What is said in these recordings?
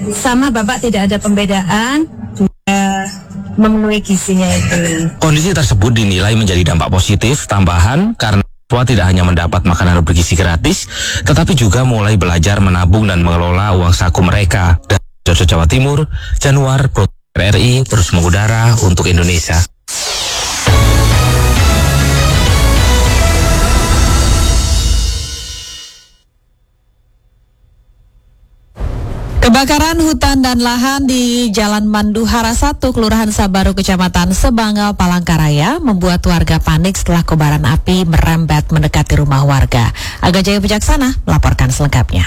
sama Bapak tidak ada pembedaan, juga memenuhi gizinya itu. Kondisi tersebut dinilai menjadi dampak positif tambahan karena siswa tidak hanya mendapat makanan bergizi gratis, tetapi juga mulai belajar menabung dan mengelola uang saku mereka. Dan Jojo Jawa Timur, Januar, RRI terus mengudara untuk Indonesia. Kebakaran hutan dan lahan di Jalan Manduhara 1, Kelurahan Sabaru, Kecamatan Sebangau, Palangkaraya membuat warga panik setelah kobaran api merembet mendekati rumah warga. Aga Jaya Bijaksana melaporkan selengkapnya.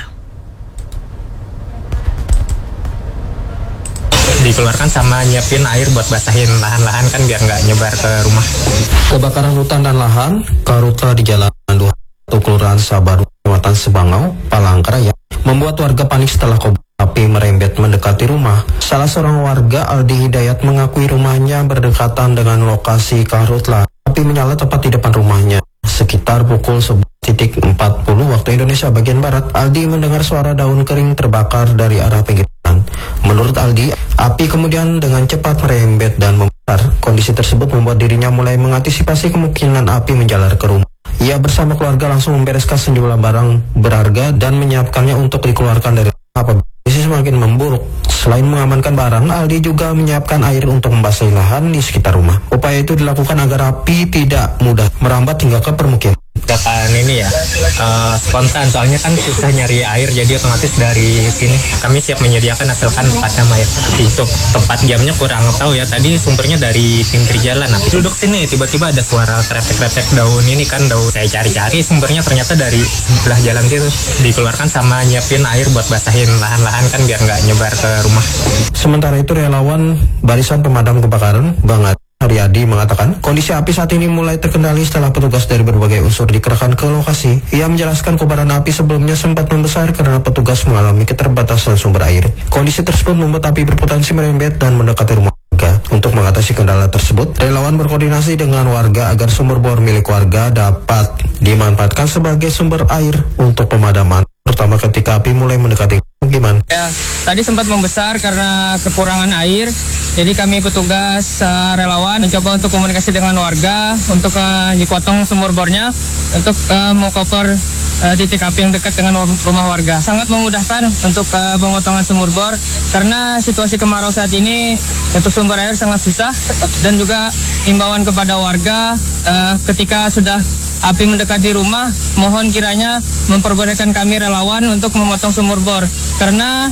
Dikeluarkan sama nyiapin air buat basahin lahan-lahan kan biar nggak nyebar ke rumah. Kebakaran hutan dan lahan Karuta di Jalan Manduhara 1, Kelurahan Sabaru, Kecamatan Sebangau, Palangkaraya membuat warga panik setelah kobaran api merembet mendekati rumah. Salah seorang warga, Aldi Hidayat, mengakui rumahnya berdekatan dengan lokasi karhutla. Api menyala tepat di depan rumahnya. Sekitar pukul 11.40 waktu Indonesia bagian Barat, Aldi mendengar suara daun kering terbakar dari arah pinggir jalan. Menurut Aldi, api kemudian dengan cepat merembet dan membesar. Kondisi tersebut membuat dirinya mulai mengantisipasi kemungkinan api menjalar ke rumah. Ia bersama keluarga langsung membereskan sejumlah barang berharga dan menyiapkannya untuk dikeluarkan dari rumah. Kondisi semakin memburuk. Selain mengamankan barang, Aldi juga menyiapkan air untuk membasahi lahan di sekitar rumah. Upaya itu dilakukan agar api tidak mudah merambat hingga ke permukiman. Ledakan ini ya spontan, soalnya kan susah nyari air, jadi otomatis dari sini kami siap menyediakan asalkan tempatnya air. Untuk tempat diamnya kurang tahu ya, tadi sumbernya dari pinggir jalan. Nah, duduk sini tiba-tiba ada suara kretek-kretek daun ini kan, daun saya cari-cari sumbernya ternyata dari sebelah jalan situ. Dikeluarkan sama nyiapin air buat basahin lahan-lahan kan biar nggak nyebar ke rumah. Sementara itu relawan Barisan Pemadam Kebakaran Bang Haryadi mengatakan kondisi api saat ini mulai terkendali setelah petugas dari berbagai unsur dikerahkan ke lokasi. Ia menjelaskan kobaran api sebelumnya sempat membesar karena petugas mengalami keterbatasan sumber air. Kondisi tersebut membuat api berpotensi merembet dan mendekati rumah warga. Untuk mengatasi kendala tersebut, relawan berkoordinasi dengan warga agar sumber bor milik warga dapat dimanfaatkan sebagai sumber air untuk pemadaman, terutama ketika api mulai mendekati pemukiman. Ya, tadi sempat membesar karena kekurangan air. Jadi kami petugas relawan mencoba untuk komunikasi dengan warga untuk dipotong sumur bornya untuk mengcover titik api yang dekat dengan rumah warga. Sangat memudahkan untuk pemotongan sumur bor karena situasi kemarau saat ini untuk sumber air sangat susah, dan juga imbauan kepada warga ketika sudah api mendekati rumah, mohon kiranya memperbolehkan kami relawan untuk memotong sumur bor karena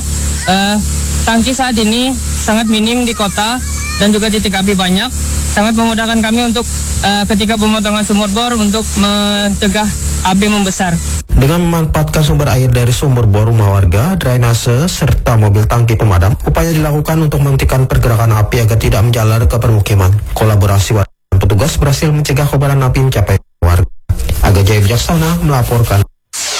tangki saat ini sangat minim di kota dan juga titik api banyak, sangat memudahkan kami untuk ketika pemotongan sumur bor untuk mencegah api membesar. Dengan memanfaatkan sumber air dari sumur bor rumah warga, drainase, serta mobil tangki pemadam, upaya dilakukan untuk menghentikan pergerakan api agar tidak menjalar ke permukiman. Kolaborasi warga dan petugas berhasil mencegah kobaran api mencapai warga. Aga Jaya Bijaksana melaporkan.